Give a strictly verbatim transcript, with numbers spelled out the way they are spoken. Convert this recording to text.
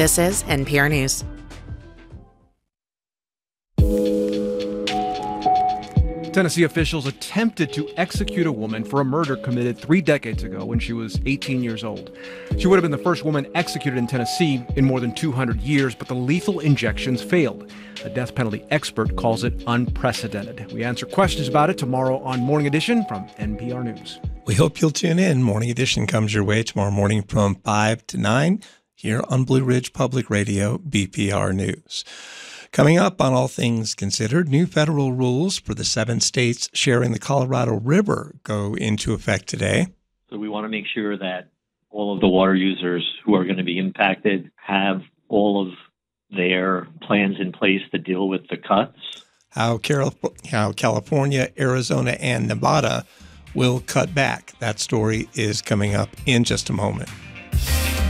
This is N P R News. Tennessee officials attempted to execute a woman for a murder committed three decades ago when she was eighteen years old. She would have been the first woman executed in Tennessee in more than two hundred years, but the lethal injections failed. A death penalty expert calls it unprecedented. We answer questions about it tomorrow on Morning Edition from N P R News. We hope you'll tune in. Morning Edition comes your way tomorrow morning from five to nine here on Blue Ridge Public Radio, B P R News. Coming up on All Things Considered, new federal rules for the seven states sharing the Colorado River go into effect today. So we want to make sure that all of the water users who are going to be impacted have all of their plans in place to deal with the cuts. How, Carol, how California, Arizona, and Nevada will cut back. That story is coming up in just a moment.